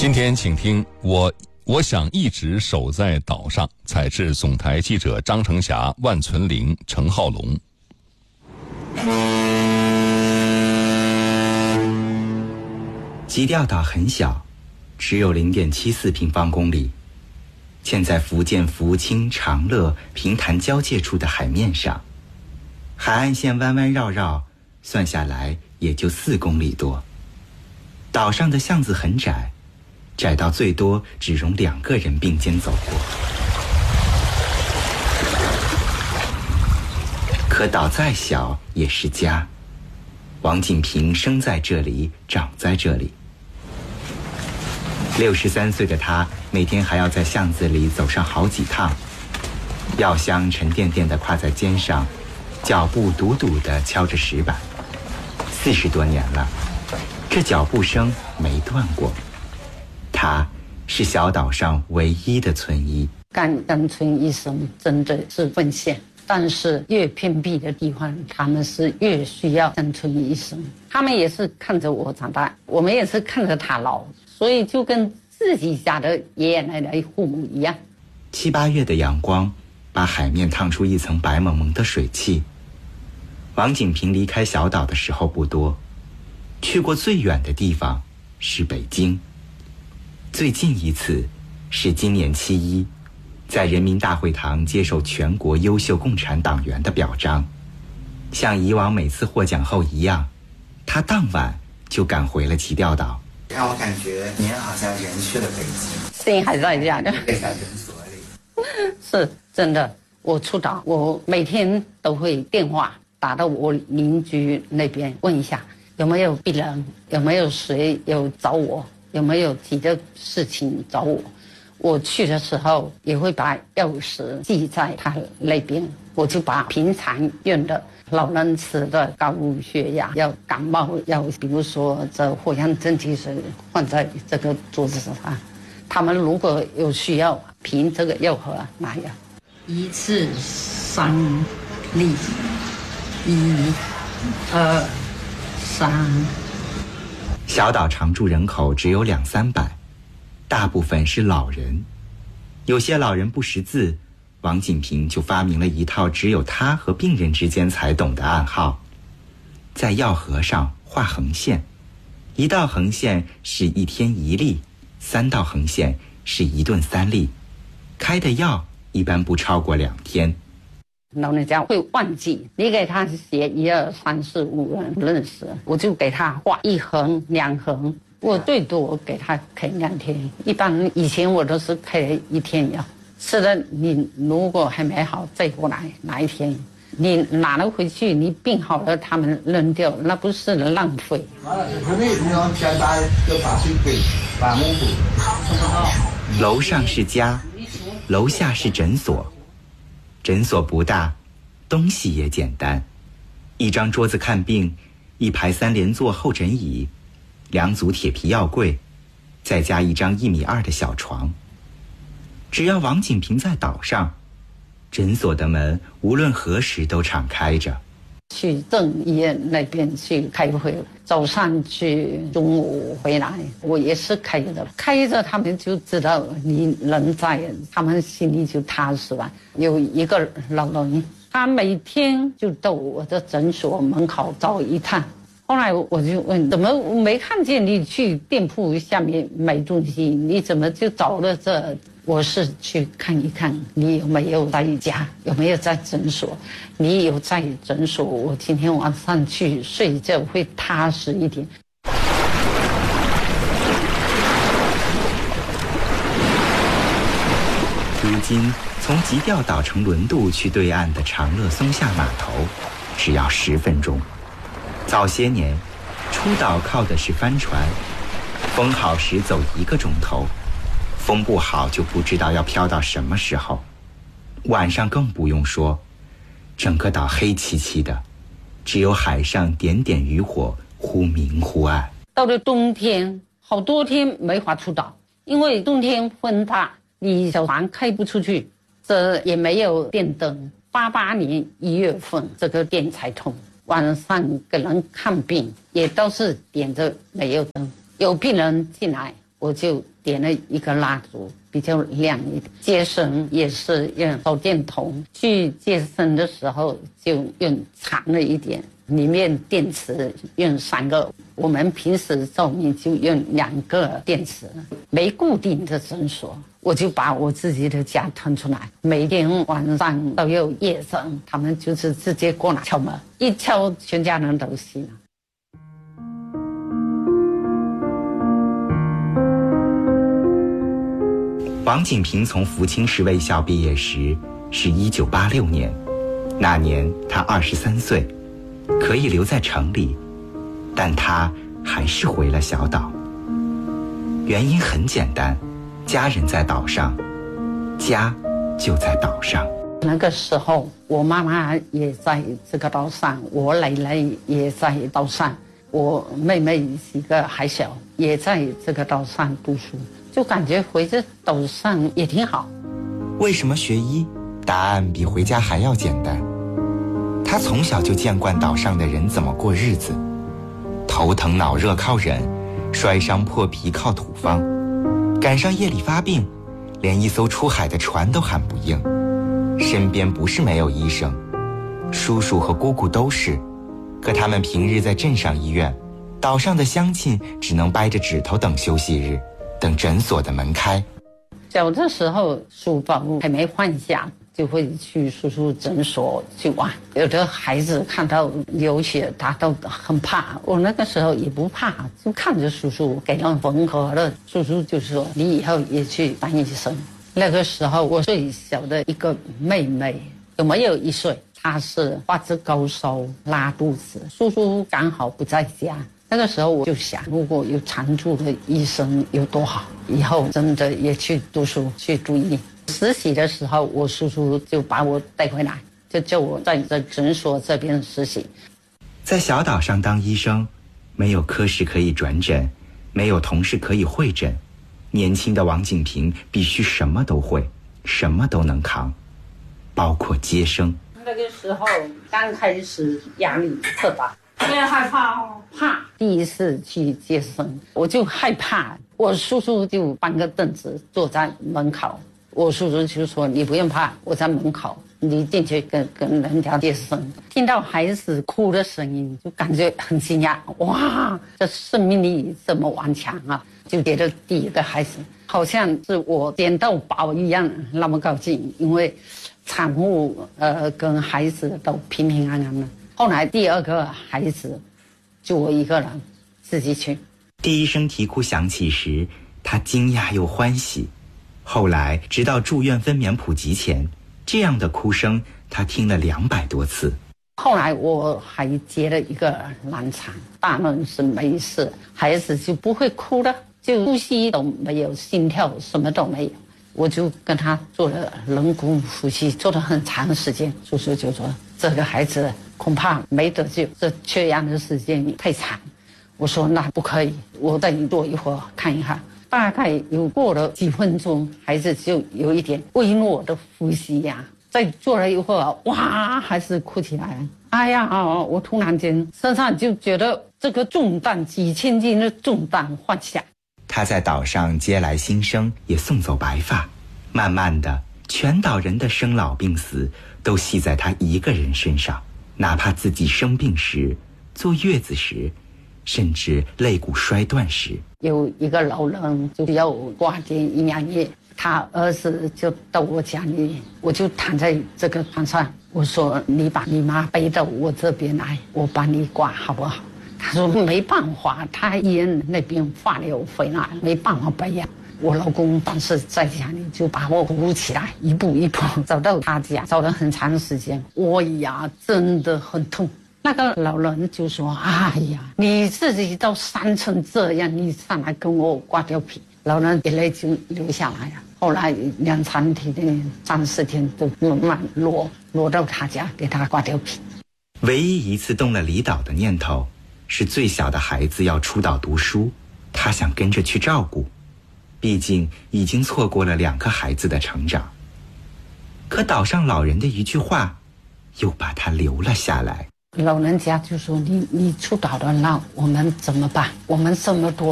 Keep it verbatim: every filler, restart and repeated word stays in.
今天请听我我想一直守在岛上，采自总台记者张成霞、万存玲、程浩龙。 基调岛很小，只有 零点七四平方公里，建在福建福清长乐平潭交界处的海面上，海岸线弯弯绕绕，算下来也就四公里多。岛上的巷子很窄，窄到最多只容两个人并肩走过。可岛再小也是家，王锦平生在这里，长在这里。六十三岁的他，每天还要在巷子里走上好几趟，药香沉甸甸地挎在肩上，脚步笃笃地敲着石板。四十多年了，这脚步声没断过。他是小岛上唯一的村医。 干干村医生真的是奉献，但是越偏僻的地方，他们是越需要干村医生。他们也是看着我长大，我们也是看着他老，所以就跟自己家的爷爷奶奶父母一样。 七八月的阳光把海面烫出一层白蒙蒙的水汽。王锦平离开小岛的时候不多，去过最远的地方是北京。最近一次是今年七一，在人民大会堂接受全国优秀共产党员的表彰。像以往每次获奖后一样，他当晚就赶回了基调岛。 让我感觉您好像人去了北京， 心还在家的， 在诊所里。 是真的。我出岛，我每天都会电话打到我邻居那边问一下有没有病人，有没有谁有找我，有没有急的事情找我。我去的时候也会把钥匙寄在他那边，我就把平常用的老人吃的高血压、要感冒药，比如说这藿香正气水放在这个桌子上，他们如果有需要凭这个药盒拿药。一次三粒，一、二、三。 小岛常住人口只有两三百，大部分是老人。有些老人不识字，王锦平就发明了一套只有他和病人之间才懂的暗号，在药盒上画横线，一道横线是一天一粒，三道横线是一顿三粒，开的药一般不超过两天。 老人家会忘记，你给他写一二三四五人不认识，我就给他画一横两横，我最多给他开两天，一般以前我都是开一天药。吃了你如果还没好再过来拿一天，你拿了回去你病好了他们扔掉，那不是浪费。 楼上是家，楼下是诊所。诊所不大，东西也简单，一张桌子看病，一排三连座候诊椅，两组铁皮药柜，再加一张一米二的小床。只要王锦平在岛上，诊所的门无论何时都敞开着。 去镇医院那边去开会，早上去，中午回来，我也是开着，开着他们就知道你人在，他们心里就踏实了。有一个老人，他每天就到我的诊所门口走一趟。后来我就问，怎么没看见你去店铺下面买东西，你怎么就走了这？我是去看一看你有没有在家，有没有在诊所。你有在诊所，我今天晚上去睡觉会踏实一点。 如今从基调岛乘轮渡去对岸的长乐松下码头只要十分钟。早些年出岛靠的是帆船，风好时走一个钟头，风不好就不知道要飘到什么时候。晚上更不用说，整个岛黑漆漆的，只有海上点点渔火忽明忽暗。 到了冬天，好多天没法出岛，因为冬天风大，你小船开不出去，这也没有电灯。八八年一月份，这个电才通。晚上给人看病也都是点着煤油灯，有病人进来我就点了一个蜡烛，比较亮一点。接生也是用手电筒，去接生的时候就用长了一点，里面电池用三个，我们平时照明就用两个电池。没固定的诊所，我就把我自己的家腾出来，每天晚上都有夜生，他们就是直接过来敲门，一敲全家人都醒了。 王景平从福清市卫校毕业时是一九八六年，那年他二十三岁，可以留在城里，但他还是回了小岛。原因很简单，家人在岛上，家就在岛上。 那个时候我妈妈也在这个岛上，我奶奶也在岛上，我妹妹一个还小，也在这个岛上读书，就感觉回这岛上也挺好。 为什么学医？答案比回家还要简单。他从小就见惯岛上的人怎么过日子，头疼脑热靠忍，摔伤破皮靠土方，赶上夜里发病，连一艘出海的船都喊不应。身边不是没有医生，叔叔和姑姑都是，可他们平日在镇上医院，岛上的乡亲只能掰着指头等休息日，等诊所的门开。 小的时候书包还没换下，就会去叔叔诊所去玩。有的孩子看到流血，他都很怕，我那个时候也不怕，就看着叔叔给人缝合了。叔叔就说你以后也去当医生。那个时候我最小的一个妹妹有没有一岁，她是发着高烧拉肚子，叔叔刚好不在家。那个时候我就想，如果有常驻的医生有多好，以后真的也去读书去读医。实习的时候我叔叔就把我带回来，就叫我在这诊所这边实习。 在小岛上当医生，没有科室可以转诊，没有同事可以会诊，年轻的王景平必须什么都会，什么都能扛，包括接生。 那个时候刚开始压力特大，我也害怕哦，怕第一次去接生，我就害怕。我叔叔就搬个凳子坐在门口，我叔叔就说你不用怕，我在门口，你进去跟跟人家接生。听到孩子哭的声音，就感觉很惊讶，哇，这生命力这么顽强啊！就觉得第一个孩子好像是我捡到宝一样，那么高兴，因为产妇呃跟孩子都平平安安的。后来第二个孩子就我一个人自己去。 第一声啼哭响起时，他惊讶又欢喜。后来直到住院分娩普及前，这样的哭声他听了两百多次。 后来我还接了一个难产，大人是没事，孩子就不会哭了，就呼吸都没有，心跳什么都没有。我就跟他做了人工呼吸，做了很长时间。叔叔就说这个孩子恐怕没得救，这缺氧的时间太长。我说那不可以，我再坐一会儿看一看。大概有过了几分钟，孩子就有一点微弱的呼吸呀、啊。再坐了一会儿，哇，还是哭起来了。哎呀，我突然间身上就觉得这个重担，几千斤的重担放下。 他在岛上接来新生，也送走白发。慢慢的，全岛人的生老病死都系在他一个人身上，哪怕自己生病时、坐月子时，甚至肋骨摔断时。 有一个老人就要挂点营养液，他儿子就到我家里，我就躺在这个床上，我说你把你妈背到我这边来，我帮你挂好不好？他说没办法，他医院那边化疗回来，没办法背呀。我老公当时在家里就把我扶起来，一步一步走到他家，走了很长时间。我呀，真的很痛。那个老人就说：“哎呀，你自己都伤成这样，你上来跟我挂吊瓶。”老人眼泪就流下来了。后来两三天、三四天都慢慢落落到他家，给他挂吊瓶。 唯一一次动了离岛的念头，是最小的孩子要出岛读书，他想跟着去照顾，毕竟已经错过了两个孩子的成长。可岛上老人的一句话，又把他留了下来。 老人家就说：“你你出岛了，那我们怎么办？我们这么多。”